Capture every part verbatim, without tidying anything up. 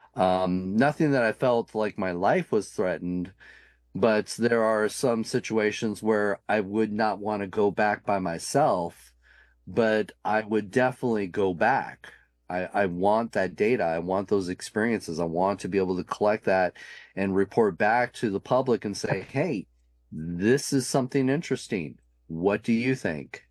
Um, nothing that I felt like my life was threatened, but there are some situations where I would not want to go back by myself, but I would definitely go back. I, I want that data. I want those experiences. I want to be able to collect that and report back to the public and say, hey, this is something interesting. What do you think?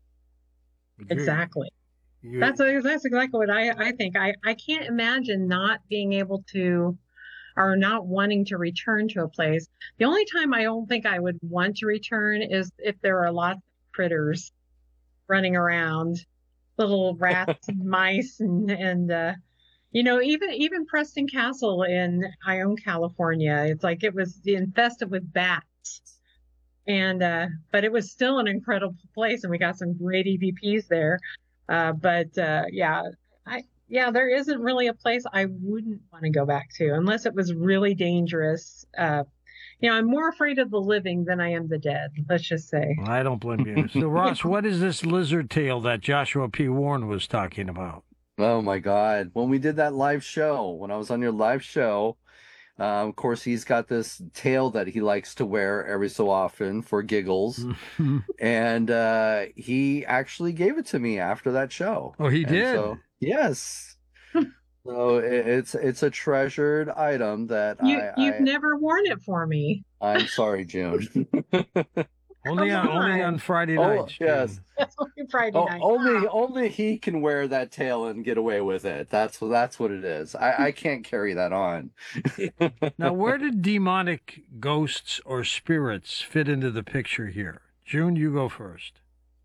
Exactly. You, That's that's exactly what I I think. I I can't imagine not being able to or not wanting to return to a place. The only time I don't think I would want to return is if there are lots of critters running around, little rats and mice and and uh, you know, even even Preston Castle in Ione, California. It's like it was infested with bats. And uh, but it was still an incredible place, and we got some great E V Ps there. Uh, but uh, yeah, I yeah, there isn't really a place I wouldn't want to go back to unless it was really dangerous. Uh, you know, I'm more afraid of the living than I am the dead. Let's just say. I don't blame you. So, Ross, what is this lizard tail that Joshua P. Warren was talking about? Oh my God. When we did that live show, when I was on your live show, uh, of course, he's got this tail that he likes to wear every so often for giggles. And uh, he actually gave it to me after that show. Oh, he And did? So, yes. So it, it's it's a treasured item that You I, you've I never worn it for me. I'm sorry, June. Only on, Come only on. on Friday Oh, nights. yes. That's only Friday Oh, night. only only he can wear that tail and get away with it. That's that's what it is. I, I can't carry that on. Now, where did demonic ghosts or spirits fit into the picture here? June, you go first.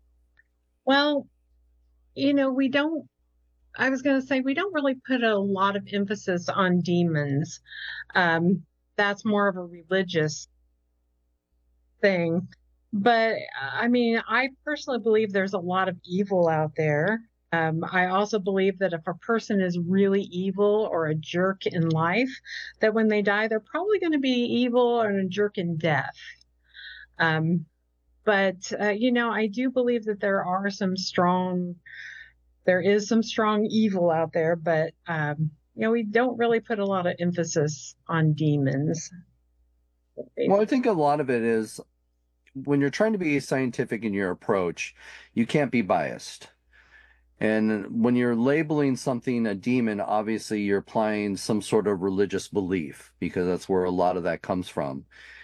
Well, you know, we don't. I was going to say we don't really put a lot of emphasis on demons. Um, that's more of a religious thing. But I mean, I personally believe there's a lot of evil out there. Um, I also believe that if a person is really evil or a jerk in life, that when they die, they're probably going to be evil and a jerk in death. Um, but uh, you know, I do believe that there are some strong, there is some strong evil out there, but um, you know, we don't really put a lot of emphasis on demons. Well, I think a lot of it is when you're trying to be scientific in your approach, you can't be biased. And when you're labeling something a demon, obviously you're applying some sort of religious belief because that's where a lot of that comes from.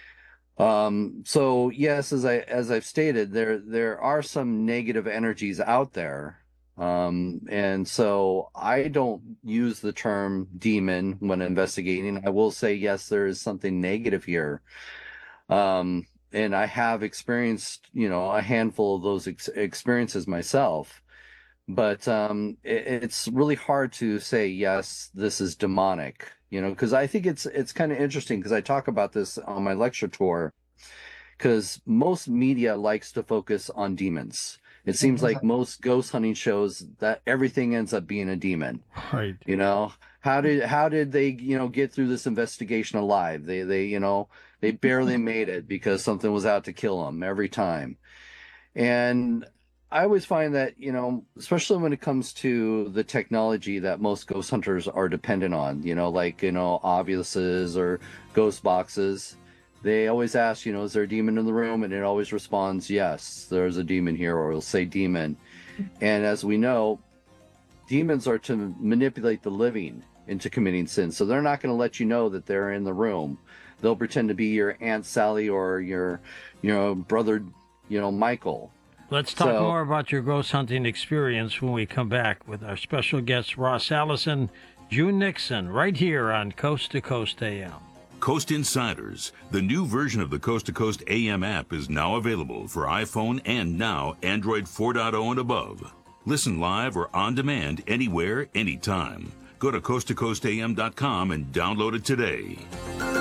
Um, so yes, as I as I've stated, there there are some negative energies out there. Um, and so I don't use the term demon when investigating. I will say yes, there is something negative here. Um, and I have experienced, you know, a handful of those ex experiences myself. But um, it, it's really hard to say, yes, this is demonic, you know, because I think it's it's kind of interesting because I talk about this on my lecture tour because most media likes to focus on demons. It seems like most ghost hunting shows that everything ends up being a demon. Right. You know, how did how did they, you know, get through this investigation alive? They they, you know, they barely made it because something was out to kill them every time. And I always find that, you know, especially when it comes to the technology that most ghost hunters are dependent on, you know, like, you know, Ovuluses or ghost boxes, they always ask, you know, is there a demon in the room? And it always responds, yes, there's a demon here, or it'll say demon. And as we know, demons are to manipulate the living into committing sin. So they're not going to let you know that they're in the room. They'll pretend to be your Aunt Sally or your, you know, brother, you know, Michael. Let's talk So- more about your ghost hunting experience when we come back with our special guests, Ross Allison, June Nixon, right here on Coast to Coast A M. Coast Insiders, the new version of the Coast to Coast A M app, is now available for iPhone and now Android four point oh and above. Listen live or on demand anywhere, anytime. Go to coast to coast a m dot com and download it today.